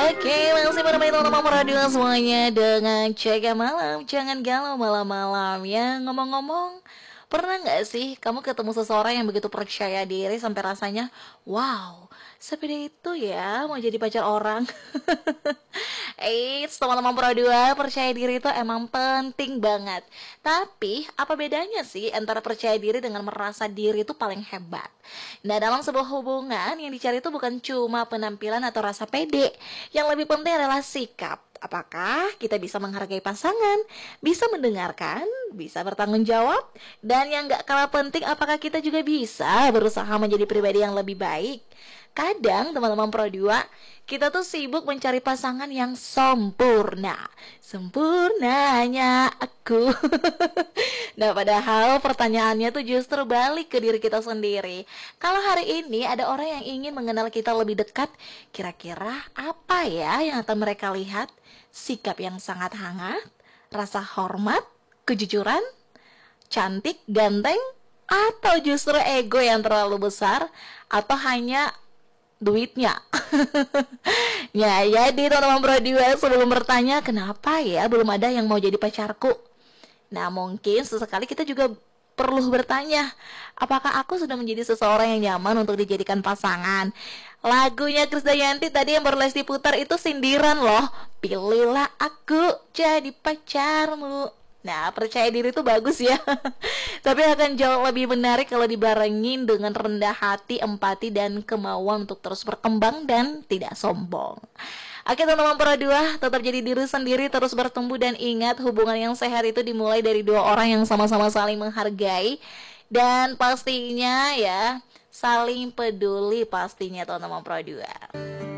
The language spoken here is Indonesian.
Oke, masih menemani teman-teman radio semuanya dengan Jaga Malam. Jangan galau malam-malam ya. Ngomong-ngomong, pernah nggak sih kamu ketemu seseorang yang begitu percaya diri sampai rasanya, wow, sepede itu ya mau jadi pacar orang. Eits, teman-teman Pro 2, percaya diri itu emang penting banget. Tapi, apa bedanya sih antara percaya diri dengan merasa diri itu paling hebat? Nah, dalam sebuah hubungan yang dicari itu bukan cuma penampilan atau rasa pede. Yang lebih penting adalah sikap. Apakah kita bisa menghargai pasangan, bisa mendengarkan, bisa bertanggung jawab, dan yang gak kalah penting, apakah kita juga bisa berusaha menjadi pribadi yang lebih baik? Kadang teman-teman Pro 2, kita tuh sibuk mencari pasangan yang sempurna. Sempurnanya aku. Nah, padahal pertanyaannya tuh justru balik ke diri kita sendiri. Kalau hari ini ada orang yang ingin mengenal kita lebih dekat, kira-kira apa ya yang akan mereka lihat? Sikap yang sangat hangat, rasa hormat, kejujuran, cantik, ganteng, atau justru ego yang terlalu besar, atau hanya duitnya. Ya, jadi teman-teman Pro 2, sebelum bertanya kenapa ya belum ada yang mau jadi pacarku, nah mungkin sesekali kita juga perlu bertanya, apakah aku sudah menjadi seseorang yang nyaman untuk dijadikan pasangan? Lagunya Krisdayanti tadi yang baru diputar itu sindiran loh. Pilihlah aku jadi pacarmu. Nah, percaya diri itu bagus ya. Tapi akan jauh lebih menarik kalau dibarengin dengan rendah hati, empati, dan kemauan untuk terus berkembang dan tidak sombong. Oke teman-teman Pro 2, tetap jadi diri sendiri, terus bertumbuh, dan ingat hubungan yang sehat itu dimulai dari dua orang yang sama-sama saling menghargai. Dan pastinya ya, saling peduli pastinya teman-teman Pro 2.